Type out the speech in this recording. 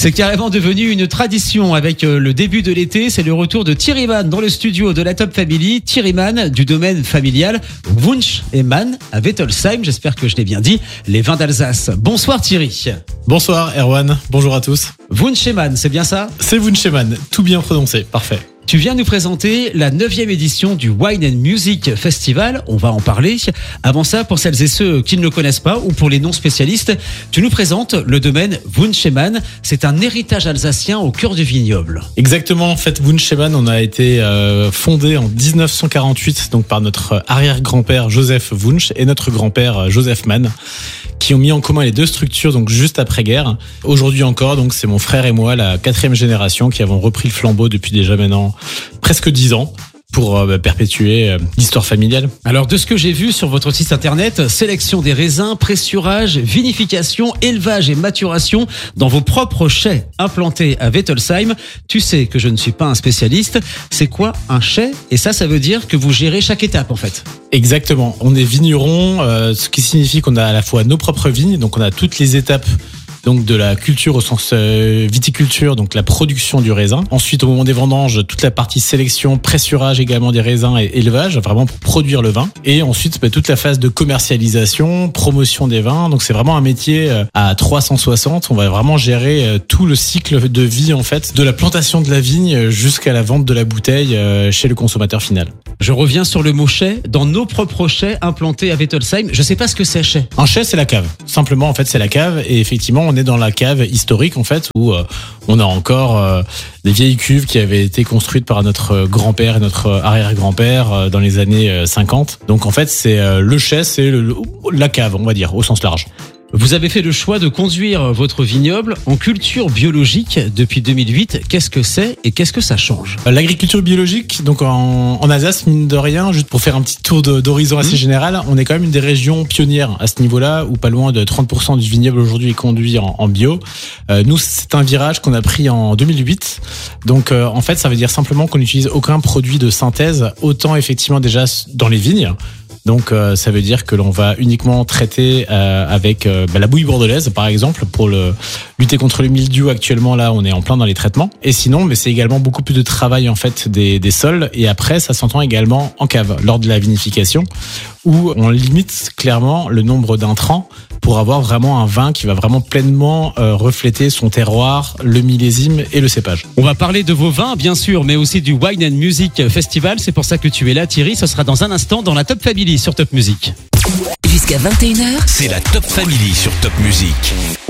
C'est carrément devenu une tradition avec le début de l'été. C'est le retour de Thierry Mann dans le studio de la Top Family. Thierry Mann du domaine familial Wunsch et Mann à Wettolsheim. J'espère que je l'ai bien dit. Les vins d'Alsace. Bonsoir Thierry. Bonsoir Erwan. Bonjour à tous. Wunsch et Mann, c'est bien ça? C'est Wunsch et Mann. Tout bien prononcé. Parfait. Tu viens nous présenter la 9e édition du Wine and Music Festival. On va en parler. Avant ça, pour celles et ceux qui ne le connaissent pas ou pour les non-spécialistes, tu nous présentes le domaine Wunsch et Mann. C'est un héritage alsacien au cœur du vignoble. Exactement. En fait, Wunsch et Mann, on a été fondé en 1948 donc par notre arrière-grand-père Joseph Wunsch et notre grand-père Joseph Mann, qui ont mis en commun les deux structures donc juste après-guerre. Aujourd'hui encore, donc c'est mon frère et moi, la 4e génération, qui avons repris le flambeau depuis déjà maintenant presque 10 ans pour perpétuer l'histoire familiale. Alors de ce que j'ai vu sur votre site internet, sélection des raisins, pressurage, vinification, élevage et maturation dans vos propres chais implantés à Wettolsheim. Tu sais que je ne suis pas un spécialiste. C'est quoi un chai? Et ça veut dire que vous gérez chaque étape en fait. Exactement. On est vigneron, ce qui signifie qu'on a à la fois nos propres vignes, donc on a toutes les étapes donc de la culture au sens viticulture, donc la production du raisin. Ensuite, au moment des vendanges, toute la partie sélection, pressurage également des raisins et élevage, vraiment pour produire le vin. Et ensuite, toute la phase de commercialisation, promotion des vins. Donc c'est vraiment un métier à 360. On va vraiment gérer tout le cycle de vie en fait, de la plantation de la vigne jusqu'à la vente de la bouteille chez le consommateur final. Je reviens sur le mot chai. Dans nos propres chais implantés à Wettolsheim, je sais pas ce que c'est chai. Un chai, c'est la cave. Simplement, en fait, c'est la cave. Et effectivement, on est dans la cave historique, en fait, où on a encore des vieilles cuves qui avaient été construites par notre grand-père et notre arrière-grand-père dans les années 50. Donc, en fait, c'est le chai, c'est la cave, on va dire, au sens large. Vous avez fait le choix de conduire votre vignoble en culture biologique depuis 2008. Qu'est-ce que c'est et qu'est-ce que ça change? L'agriculture biologique, donc en Alsace, mine de rien, juste pour faire un petit tour d'horizon assez général, on est quand même une des régions pionnières à ce niveau-là, où pas loin de 30% du vignoble aujourd'hui est conduit en bio. Nous, c'est un virage qu'on a pris en 2008. Donc, en fait, ça veut dire simplement qu'on n'utilise aucun produit de synthèse, autant effectivement déjà dans les vignes. Donc ça veut dire que l'on va uniquement traiter avec la bouillie bordelaise par exemple pour lutter contre le mildiou. Actuellement là on est en plein dans les traitements. Et sinon mais c'est également beaucoup plus de travail en fait des sols, et après ça s'entend également en cave lors de la vinification où on limite clairement le nombre d'intrants pour avoir vraiment un vin qui va vraiment pleinement refléter son terroir, le millésime et le cépage. On va parler de vos vins bien sûr, mais aussi du Wine and Music Festival. C'est pour ça que tu es là Thierry. Ce sera dans un instant dans la Top Family sur Top Music. Jusqu'à 21h, c'est la Top Family sur Top Music.